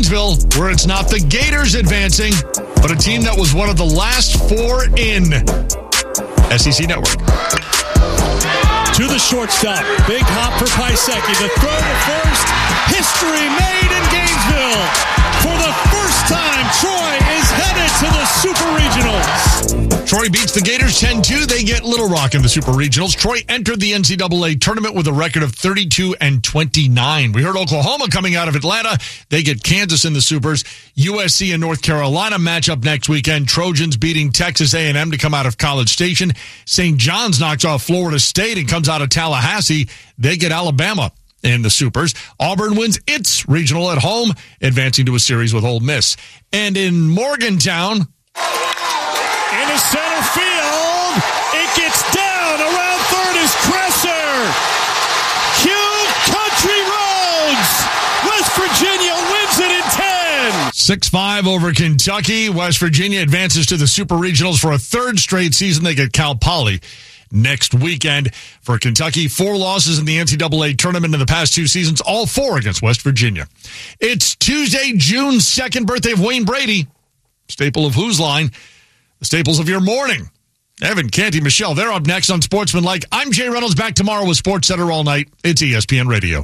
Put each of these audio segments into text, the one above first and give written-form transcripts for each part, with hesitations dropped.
Gainesville, where it's not the Gators advancing, but a team that was one of the last 4 in. SEC Network. To the shortstop. Big hop for Piasecki. The throw to first. History made in Gainesville. For the first time, Troy is headed to the Super Regionals. Troy beats the Gators 10-2. They get Little Rock in the Super Regionals. Troy entered the NCAA tournament with a record of 32-29. We heard Oklahoma coming out of Atlanta. They get Kansas in the Supers. USC and North Carolina match up next weekend. Trojans beating Texas A&M to come out of College Station. St. John's knocks off Florida State and comes out of Tallahassee. They get Alabama in the Supers. Auburn wins its regional at home, advancing to a series with Ole Miss. And in Morgantown, into center field, it gets down. Around third is Kresser. Cue Country Roads. West Virginia wins it in 10. 6-5 over Kentucky. West Virginia advances to the Super Regionals for a third straight season. They get Cal Poly next weekend. For Kentucky, 4 losses in the NCAA tournament in the past 2 seasons, all 4 against West Virginia. It's Tuesday, June 2nd, birthday of Wayne Brady, staple of Who's Line, the staples of your morning. Evan, Canty, Michelle, they're up next on Sportsmanlike. I'm Jay Reynolds, back tomorrow with Sports Center all night. It's ESPN Radio.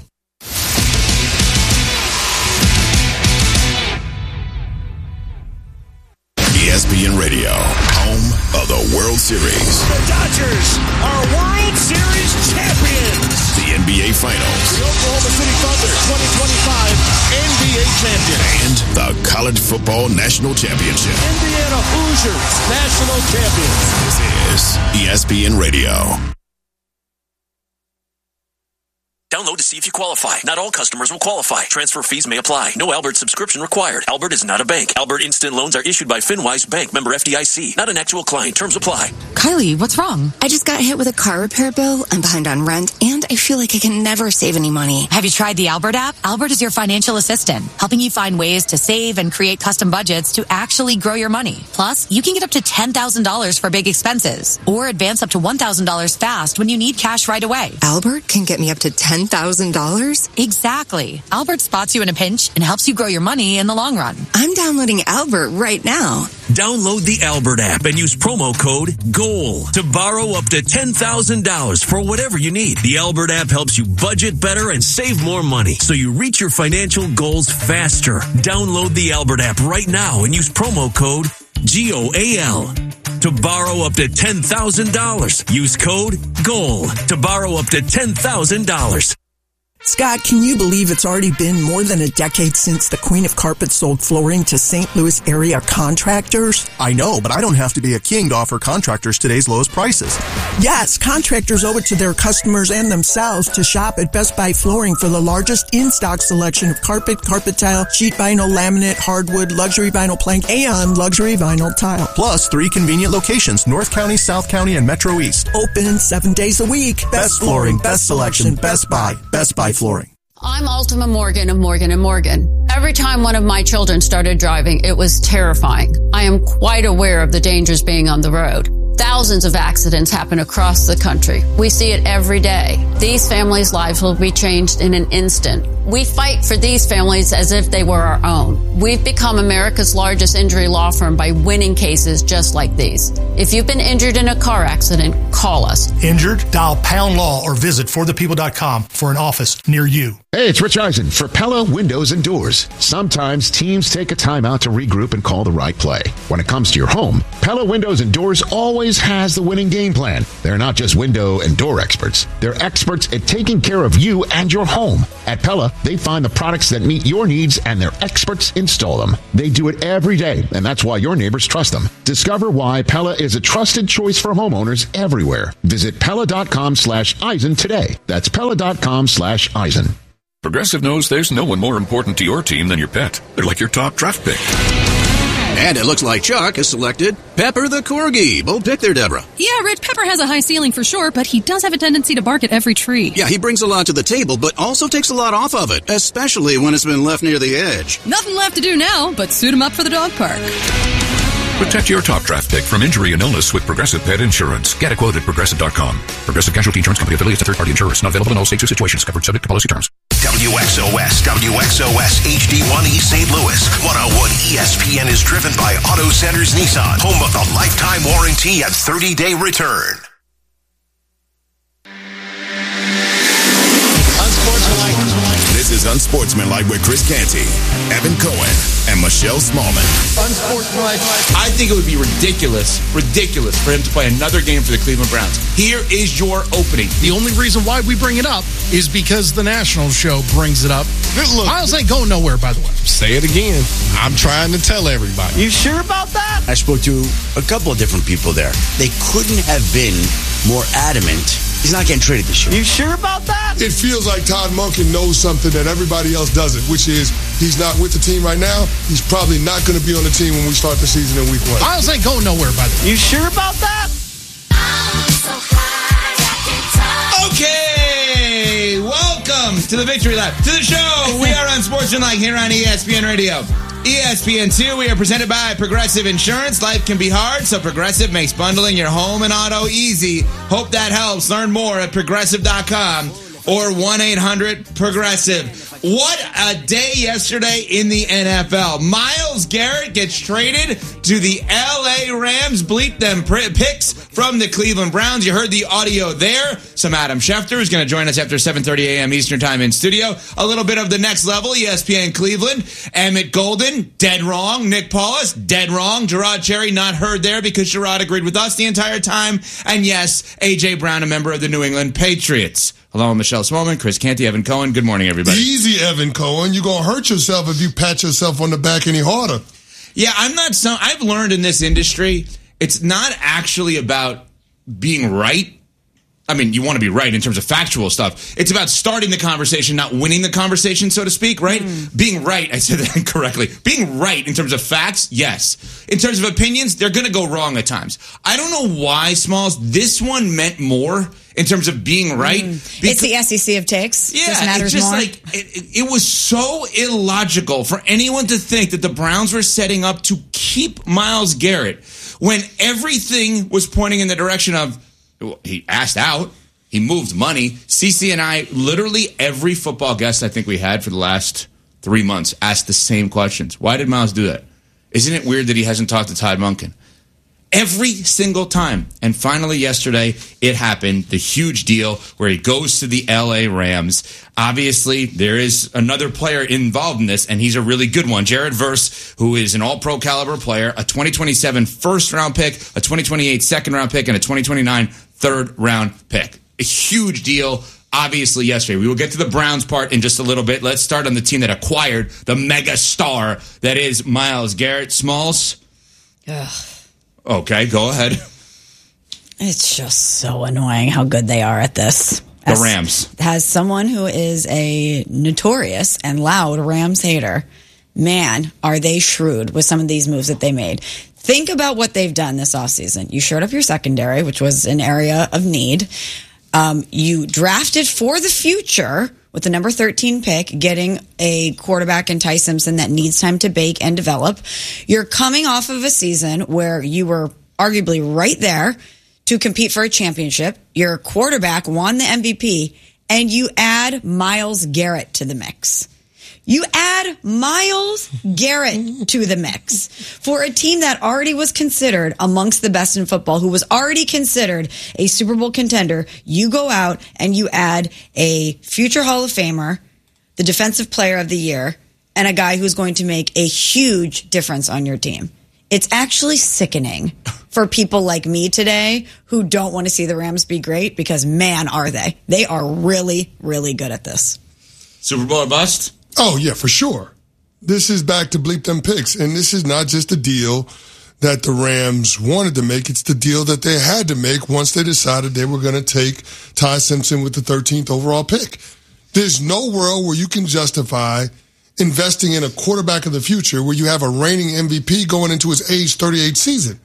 ESPN Radio, home of the World Series. The Dodgers are World Series champions. The NBA Finals. The Oklahoma City Thunder 2025 NBA champion. And the College Football National Championship. Indiana Hoosiers national champions. This is ESPN Radio. Download to see if you qualify. Not all customers will qualify. Transfer fees may apply. No Albert subscription required. Albert is not a bank. Albert Instant Loans are issued by FinWise Bank, member FDIC. Not an actual client. Terms apply. Kylie, what's wrong? I just got hit with a car repair bill. I'm behind on rent, and I feel like I can never save any money. Have you tried the Albert app? Albert is your financial assistant, helping you find ways to save and create custom budgets to actually grow your money. Plus, you can get up to $10,000 for big expenses, or advance up to $1,000 fast when you need cash right away. Albert can get me up to $10,000? Exactly. Albert spots you in a pinch and helps you grow your money in the long run. I'm downloading Albert right now. Download the Albert app and use promo code GOAL to borrow up to $10,000 for whatever you need. The Albert app helps you budget better and save more money so you reach your financial goals faster. Download the Albert app right now and use promo code GOAL to borrow up to $10,000. Use code GOAL to borrow up to $10,000. Scott, can you believe it's already been more than a decade since the Queen of Carpet sold flooring to St. Louis area contractors? I know, but I don't have to be a king to offer contractors today's lowest prices. Yes, contractors owe it to their customers and themselves to shop at Best Buy Flooring for the largest in-stock selection of carpet, carpet tile, sheet vinyl, laminate, hardwood, luxury vinyl plank, and luxury vinyl tile. Plus 3 convenient locations, North County, South County, and Metro East. Open 7 days a week. Best flooring, best selection, Best Buy. Best Buy Flooring. I'm Ultima Morgan of Morgan & Morgan. Every time one of my children started driving, it was terrifying. I am quite aware of the dangers being on the road. Thousands of accidents happen across the country. We see it every day. These families' lives will be changed in an instant. We fight for these families as if they were our own. We've become America's largest injury law firm by winning cases just like these. If you've been injured in a car accident, call us. Injured? Dial # Law or visit forthepeople.com for an office near you. Hey, it's Rich Eisen for Pella Windows and Doors. Sometimes teams take a timeout to regroup and call the right play. When it comes to your home, Pella Windows and Doors always has the winning game plan. They're not just window and door experts. They're experts at taking care of you and your home. At Pella, they find the products that meet your needs and their experts install them. They do it every day, and that's why your neighbors trust them. Discover why Pella is a trusted choice for homeowners everywhere. Visit Pella.com/Eisen today. That's Pella.com/Eisen. Progressive knows there's no one more important to your team than your pet. They're like your top draft pick. And it looks like Chuck has selected Pepper the Corgi. Bold pick there, Deborah. Yeah, Rich, Pepper has a high ceiling for sure, but he does have a tendency to bark at every tree. Yeah, he brings a lot to the table, but also takes a lot off of it, especially when it's been left near the edge. Nothing left to do now but suit him up for the dog park. Protect your top draft pick from injury and illness with Progressive Pet Insurance. Get a quote at Progressive.com. Progressive Casualty Insurance Company affiliates a third-party insurer. Not available in all states or situations. Covered subject to policy terms. WXOS, WXOS HD1 East St. Louis. 101 ESPN is driven by Auto Centers Nissan, home of the lifetime warranty and 30-day return. This is Unsportsmanlike with Chris Canty, Evan Cohen, and Michelle Smallman. Unsportsmanlike. I think it would be ridiculous for him to play another game for the Cleveland Browns. Here is your opening. The only reason why we bring it up is because the national show brings it up. Look, Miles ain't going nowhere, by the way. Say it again. I'm trying to tell everybody. You sure about that? I spoke to a couple of different people there. They couldn't have been more adamant. He's not getting traded this year. You sure about that? It feels like Todd Monken knows something that everybody else doesn't, which is he's not with the team right now. He's probably not going to be on the team when we start the season in week 1. Miles ain't going nowhere, by the way. You sure about that? Okay, welcome to the Victory Lap, to the show. We are Unsportsmanlike here on ESPN Radio. ESPN2, we are presented by Progressive Insurance. Life can be hard, so Progressive makes bundling your home and auto easy. Hope that helps. Learn more at Progressive.com or 1-800-PROGRESSIVE. What a day yesterday in the NFL. Myles Garrett gets traded to the LA Rams. Bleep them picks from the Cleveland Browns. You heard the audio there. Some Adam Schefter is going to join us after 7:30 a.m. Eastern Time in studio. A little bit of the next level, ESPN Cleveland. Emmett Golden, dead wrong. Nick Paulus, dead wrong. Gerard Cherry, not heard there because Gerard agreed with us the entire time. And yes, A.J. Brown, a member of the New England Patriots. Hello, Michelle Smallman, Chris Canty, Evan Cohen. Good morning, everybody. Easy, Evan Cohen. You're going to hurt yourself if you pat yourself on the back any harder. Yeah, I've learned in this industry, it's not actually about being right. I mean, you want to be right in terms of factual stuff. It's about starting the conversation, not winning the conversation, so to speak, right? Being right, I said that incorrectly. Being right in terms of facts, yes. In terms of opinions, they're going to go wrong at times. I don't know why, Smalls, this one meant more in terms of being right. It's the SEC of takes. Yeah, this matters it's just more. like it was so illogical for anyone to think that the Browns were setting up to keep Myles Garrett when everything was pointing in the direction of he asked out, he moved money. CC and I, literally every football guest I think we had for the last 3 months asked the same questions. Why did Myles do that? Isn't it weird that he hasn't talked to Todd Monken? Every single time. And finally yesterday, it happened. The huge deal where he goes to the LA Rams. Obviously, there is another player involved in this, and he's a really good one. Jared Verse, who is an all-pro caliber player, a 2027 first-round pick, a 2028 second-round pick, and a 2029 third-round pick. A huge deal, obviously, yesterday. We will get to the Browns part in just a little bit. Let's start on the team that acquired the mega star that is Myles Garrett. Smalls? Ugh. Okay, go ahead. It's just so annoying how good they are at this. The Rams. As someone who is a notorious and loud Rams hater, man, are they shrewd with some of these moves that they made. Think about what they've done this offseason. You shored up your secondary, which was an area of need. You drafted for the future with the number 13 pick, getting a quarterback in Ty Simpson that needs time to bake and develop. You're coming off of a season where you were arguably right there to compete for a championship. Your quarterback won the MVP, and you add Myles Garrett to the mix. You add Myles Garrett to the mix for a team that already was considered amongst the best in football, who was already considered a Super Bowl contender. You go out and you add a future Hall of Famer, the Defensive Player of the Year, and a guy who's going to make a huge difference on your team. It's actually sickening for people like me today who don't want to see the Rams be great because, man, are they. They are really, really good at this. Super Bowl or bust? Oh, yeah, for sure. This is back to bleep them picks. And this is not just a deal that the Rams wanted to make. It's the deal that they had to make once they decided they were going to take Ty Simpson with the 13th overall pick. There's no world where you can justify investing in a quarterback of the future where you have a reigning MVP going into his age 38 season.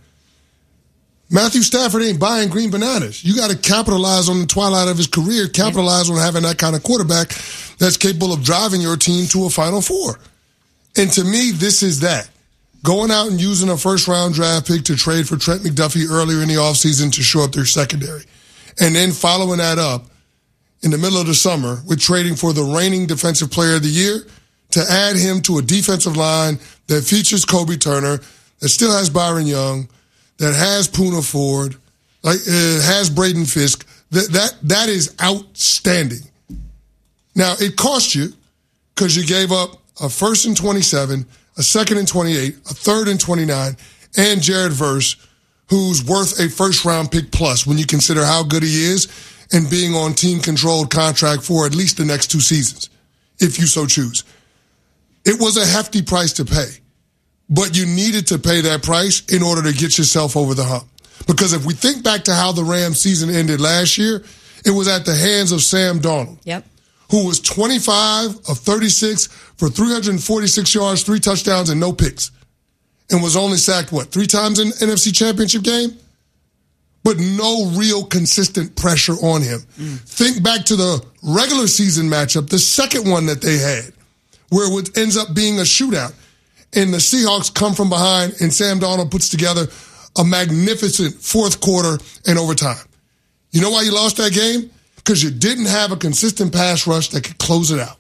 Matthew Stafford ain't buying green bananas. You got to capitalize on the twilight of his career, capitalize on having that kind of quarterback that's capable of driving your team to a Final Four. And to me, this is that. Going out and using a first-round draft pick to trade for Trent McDuffie earlier in the offseason to shore up their secondary. And then following that up in the middle of the summer with trading for the reigning Defensive Player of the Year to add him to a defensive line that features Kobe Turner, that still has Byron Young, that has Poona Ford, has Braden Fisk. That is outstanding. Now, it cost you because you gave up a first and 27, a second and 28, a third and 29, and Jared Verse, who's worth a first-round pick plus when you consider how good he is and being on team-controlled contract for at least the next 2 seasons, if you so choose. It was a hefty price to pay, but you needed to pay that price in order to get yourself over the hump. Because if we think back to how the Rams season ended last year, it was at the hands of Sam Darnold, who was 25 of 36 for 346 yards, 3 touchdowns, and no picks, and was only sacked, 3 times in NFC Championship game? But no real consistent pressure on him. Think back to the regular season matchup, the second one that they had, where it ends up being a shootout. And the Seahawks come from behind, and Sam Darnold puts together a magnificent fourth quarter and overtime. You know why you lost that game? Because you didn't have a consistent pass rush that could close it out.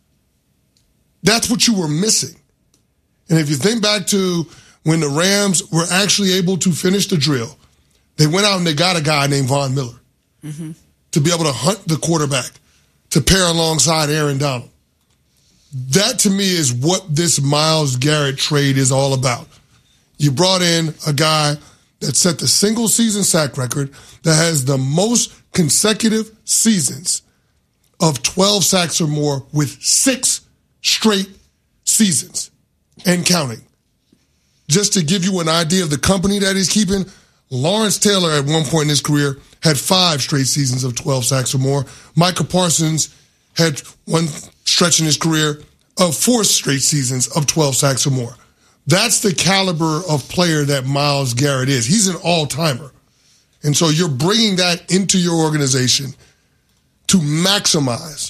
That's what you were missing. And if you think back to when the Rams were actually able to finish the drill, they went out and they got a guy named Von Miller to be able to hunt the quarterback, to pair alongside Aaron Donald. That, to me, is what this Myles Garrett trade is all about. You brought in a guy that set the single-season sack record, that has the most consecutive seasons of 12 sacks or more with 6 straight seasons and counting. Just to give you an idea of the company that he's keeping, Lawrence Taylor at one point in his career had 5 straight seasons of 12 sacks or more. Micah Parsons had one stretch in his career of 4 straight seasons of 12 sacks or more. That's the caliber of player that Myles Garrett is. He's an all-timer. And so you're bringing that into your organization to maximize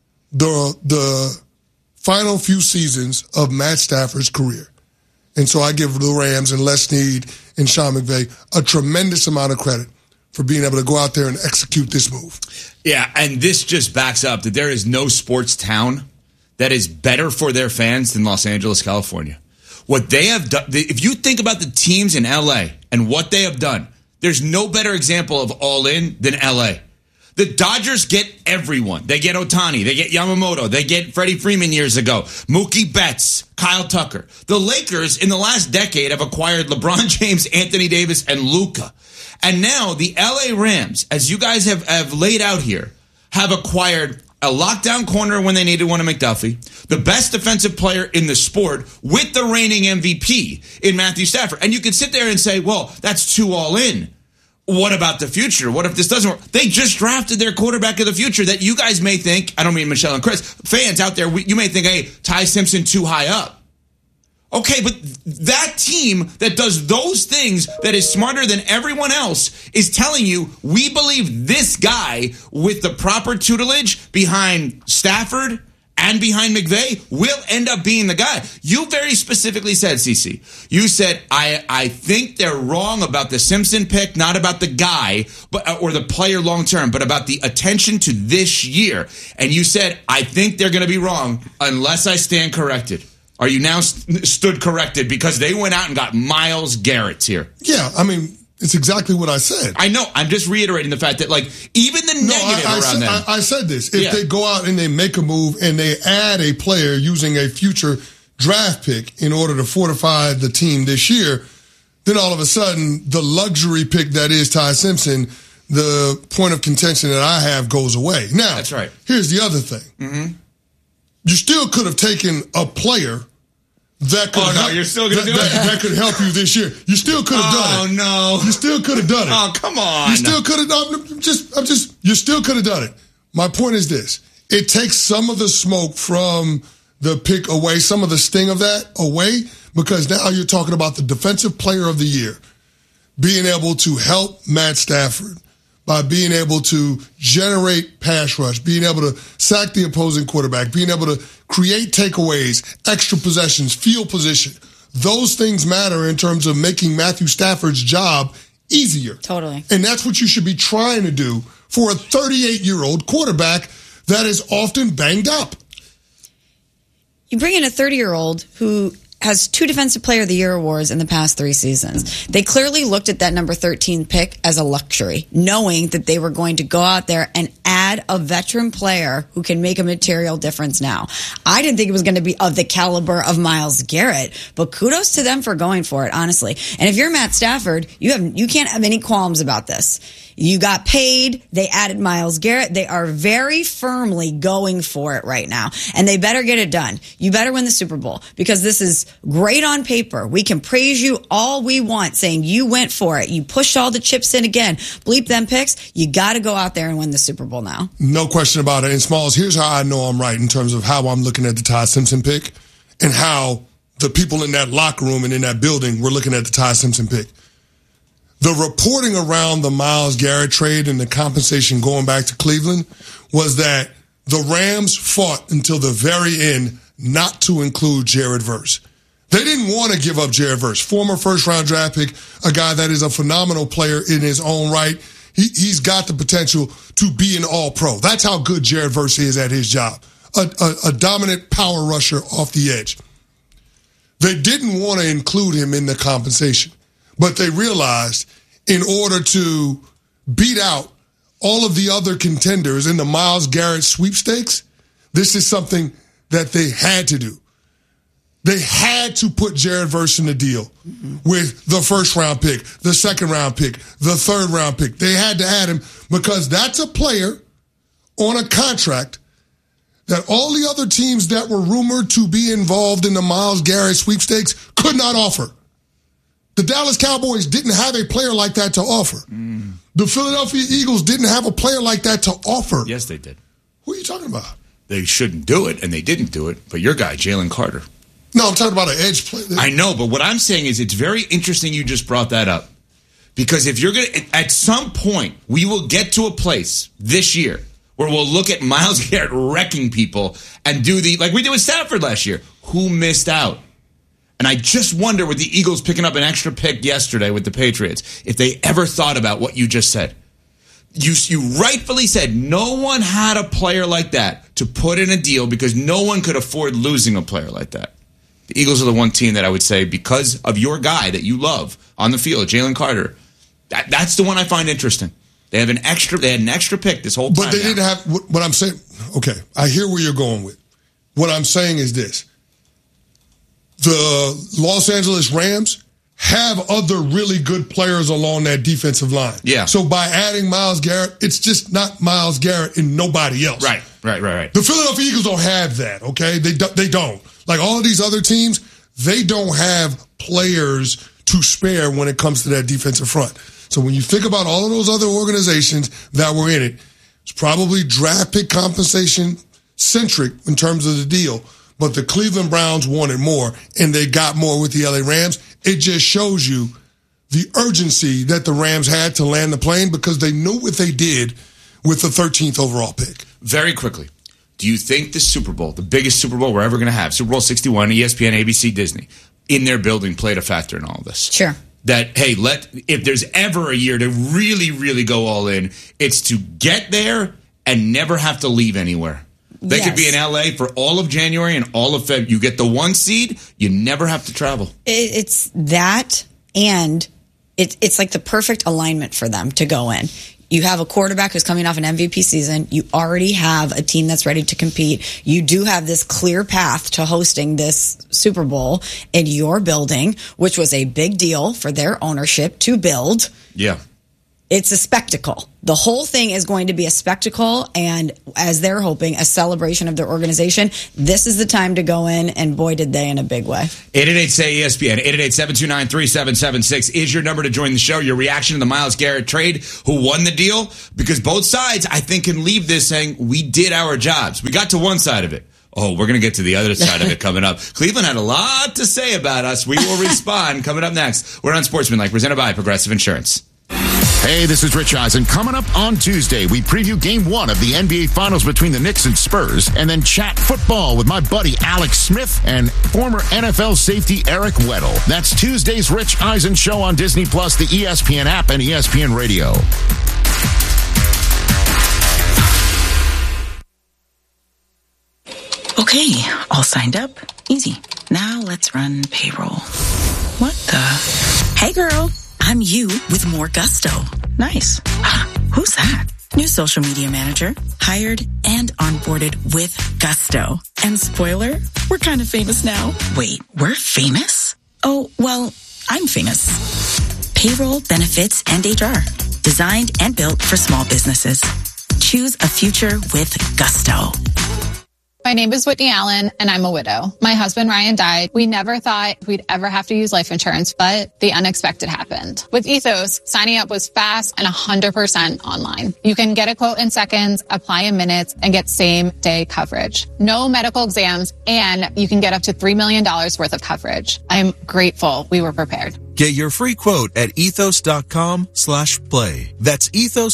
the final few seasons of Matt Stafford's career. And so I give the Rams and Les Snead and Sean McVay a tremendous amount of credit for being able to go out there and execute this move. Yeah, and this just backs up that there is no sports town that is better for their fans than Los Angeles, California. What they have done, if you think about the teams in LA and what they have done, there's no better example of all in than LA. The Dodgers get everyone. They get Ohtani. They get Yamamoto. They get Freddie Freeman years ago. Mookie Betts, Kyle Tucker. The Lakers in the last decade have acquired LeBron James, Anthony Davis, and Luka. And now the LA Rams, as you guys have laid out here, have acquired a lockdown corner when they needed one in McDuffie, the best defensive player in the sport with the reigning MVP in Matthew Stafford. And you could sit there and say, well, that's too all in. What about the future? What if this doesn't work? They just drafted their quarterback of the future that you guys may think, I don't mean Michelle and Chris, fans out there, you may think, hey, Ty Simpson too high up. Okay, but that team that does those things, that is smarter than everyone else, is telling you, we believe this guy with the proper tutelage behind Stafford and behind McVay will end up being the guy. You very specifically said, CeCe, you said, I think they're wrong about the Simpson pick, not about the guy or the player long term, but about the attention to this year. And you said, I think they're going to be wrong unless I stand corrected. Are you now stood corrected because they went out and got Myles Garrett here? Yeah, I mean, it's exactly what I said. I know. I'm just reiterating the fact that, like, even the negative around them. I said this. If they go out and they make a move and they add a player using a future draft pick in order to fortify the team this year, then all of a sudden the luxury pick that is Ty Simpson, the point of contention that I have, goes away. Now, that's right. Here's the other thing. Mm-hmm. You still could have taken a player that could help, you're still gonna do it? That could help you this year. You still could have done it. Oh no! You still could have done it. Oh, come on! You still could have. You still could have done it. My point is this: it takes some of the smoke from the pick away, some of the sting of that away, because now you're talking about the defensive player of the year being able to help Matt Stafford by being able to generate pass rush, being able to sack the opposing quarterback, being able to create takeaways, extra possessions, field position. Those things matter in terms of making Matthew Stafford's job easier. Totally. And that's what you should be trying to do for a 38-year-old quarterback that is often banged up. You bring in a 30-year-old who has 2 Defensive Player of the Year awards in the past 3 seasons. They clearly looked at that number 13 pick as a luxury, knowing that they were going to go out there and add a veteran player who can make a material difference now. I didn't think it was going to be of the caliber of Myles Garrett, but kudos to them for going for it, honestly. And if you're Matt Stafford, you can't have any qualms about this. You got paid. They added Myles Garrett. They are very firmly going for it right now. And they better get it done. You better win the Super Bowl because this is great on paper. We can praise you all we want saying you went for it. You pushed all the chips in again. Bleep them picks. You got to go out there and win the Super Bowl now. No question about it. And Smalls, here's how I know I'm right in terms of how I'm looking at the Ty Simpson pick and how the people in that locker room and in that building were looking at the Ty Simpson pick. The reporting around the Myles Garrett trade and the compensation going back to Cleveland was that the Rams fought until the very end not to include Jared Verse. They didn't want to give up Jared Verse, former first-round draft pick, a guy that is a phenomenal player in his own right. He's got the potential to be an all-pro. That's how good Jared Verse is at his job, a dominant power rusher off the edge. They didn't want to include him in the compensation. But they realized in order to beat out all of the other contenders in the Myles Garrett sweepstakes, this is something that they had to do. They had to put Jared Verse in the deal with the first-round pick, the second-round pick, the third-round pick. They had to add him because that's a player on a contract that all the other teams that were rumored to be involved in the Myles Garrett sweepstakes could not offer. The Dallas Cowboys didn't have a player like that to offer. The Philadelphia Eagles didn't have a player like that to offer. Yes, they did. Who are you talking about? They shouldn't do it, and they didn't do it. But your guy, Jalen Carter. No, I'm talking about an edge player. I know, but what I'm saying is it's very interesting you just brought that up. Because if you're going to, at some point, we will get to a place this year where we'll look at Myles Garrett wrecking people and do like we did with Stafford last year. Who missed out? And I just wonder with the Eagles picking up an extra pick yesterday with the Patriots, if they ever thought about what you just said. You rightfully said no one had a player like that to put in a deal because no one could afford losing a player like that. The Eagles are the one team that I would say, because of your guy that you love on the field, Jalen Carter, that's the one I find interesting. They had an extra pick this whole time. But they didn't have what I'm saying. Okay, I hear where you're going with. What I'm saying is this. The Los Angeles Rams have other really good players along that defensive line. Yeah. So by adding Myles Garrett, it's just not Myles Garrett and nobody else. Right. The Philadelphia Eagles don't have that, okay? They don't. Like all of these other teams, they don't have players to spare when it comes to that defensive front. So when you think about all of those other organizations that were in it, it's probably draft pick compensation centric in terms of the deal. But the Cleveland Browns wanted more, and they got more with the LA Rams. It just shows you the urgency that the Rams had to land the plane because they knew what they did with the 13th overall pick. Very quickly, do you think the Super Bowl, the biggest Super Bowl we're ever going to have, Super Bowl 61, ESPN, ABC, Disney, in their building played a factor in all of this? Sure. That, hey, if there's ever a year to really, really go all in, it's to get there and never have to leave anywhere. They could be in LA for all of January and all of February. You get the 1 seed, you never have to travel. It's that, and it's like the perfect alignment for them to go in. You have a quarterback who's coming off an MVP season. You already have a team that's ready to compete. You do have this clear path to hosting this Super Bowl in your building, which was a big deal for their ownership to build. Yeah. It's a spectacle. The whole thing is going to be a spectacle, and as they're hoping, a celebration of their organization. This is the time to go in, and boy, did they in a big way. 888-SAY-ESPN, 888-729-3776 is your number to join the show. Your reaction to the Myles Garrett trade, who won the deal? Because both sides, I think, can leave this saying, we did our jobs. We got to one side of it. Oh, we're going to get to the other side of it coming up. Cleveland had a lot to say about us. We will respond coming up next. We're on Sportsmanlike, presented by Progressive Insurance. Hey, this is Rich Eisen. Coming up on Tuesday, we preview Game 1 of the NBA Finals between the Knicks and Spurs, and then chat football with my buddy Alex Smith and former NFL safety Eric Weddle. That's Tuesday's Rich Eisen Show on Disney+, the ESPN app, and ESPN Radio. Okay, all signed up. Easy. Now let's run payroll. What the? Hey girl, I'm you with more gusto. Nice. Who's that? New social media manager. Hired and onboarded with gusto. And spoiler, we're kind of famous now. Wait, we're famous? Oh, well, I'm famous. Payroll, benefits, and HR. Designed and built for small businesses. Choose a future with gusto. My name is Whitney Allen, and I'm a widow. My husband, Ryan, died. We never thought we'd ever have to use life insurance, but the unexpected happened. With Ethos, signing up was fast and 100% online. You can get a quote in seconds, apply in minutes, and get same-day coverage. No medical exams, and you can get up to $3 million worth of coverage. I'm grateful we were prepared. Get your free quote at ethos.com/play. That's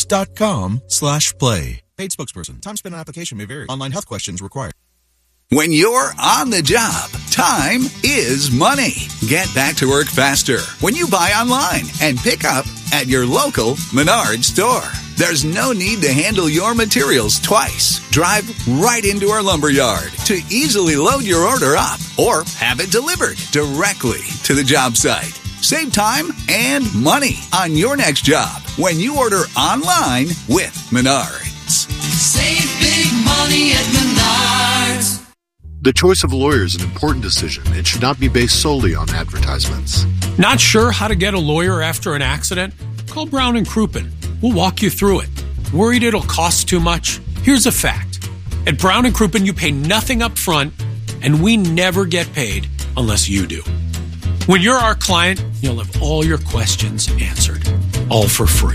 ethos.com/play. Paid spokesperson. Time spent on application may vary. Online health questions required. When you're on the job, time is money. Get back to work faster when you buy online and pick up at your local Menards store. There's no need to handle your materials twice. Drive right into our lumberyard to easily load your order up or have it delivered directly to the job site. Save time and money on your next job when you order online with Menards. Save big money at Menards. The choice of a lawyer is an important decision and should not be based solely on advertisements. Not sure how to get a lawyer after an accident? Call Brown & Crouppen. We'll walk you through it. Worried it'll cost too much? Here's a fact. At Brown & Crouppen, you pay nothing up front, and we never get paid unless you do. When you're our client, you'll have all your questions answered, all for free.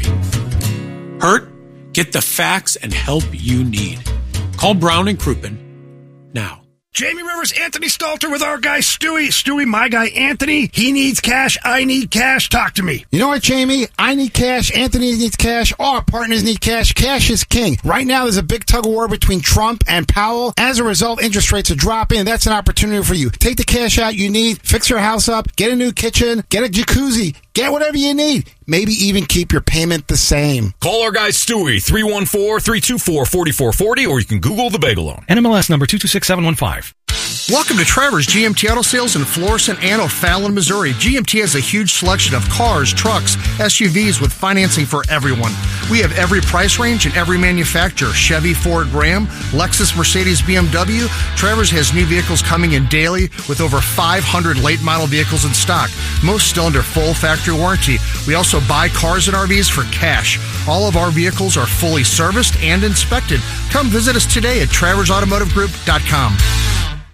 Hurt? Get the facts and help you need. Call Brown & Crouppen now. Jamie Rivers, Anthony Stalter with our guy Stewie. Stewie, my guy Anthony. He needs cash. I need cash. Talk to me. You know what, Jamie? I need cash. Anthony needs cash. All our partners need cash. Cash is king. Right now, there's a big tug of war between Trump and Powell. As a result, interest rates are dropping. That's an opportunity for you. Take the cash out you need. Fix your house up. Get a new kitchen. Get a jacuzzi. Get whatever you need. Maybe even keep your payment the same. Call our guy Stewie, 314-324-4440, or you can Google the Bagel Loan. NMLS number 226715. Welcome to Trevor's GMT Auto Sales in Florissant and O'Fallon, Missouri. GMT has a huge selection of cars, trucks, SUVs with financing for everyone. We have every price range and every manufacturer. Chevy, Ford, Ram, Lexus, Mercedes, BMW. Trevor's has new vehicles coming in daily with over 500 late model vehicles in stock. Most still under full factory warranty. We also buy cars and RVs for cash. All of our vehicles are fully serviced and inspected. Come visit us today at TrevorsAutomotiveGroup.com.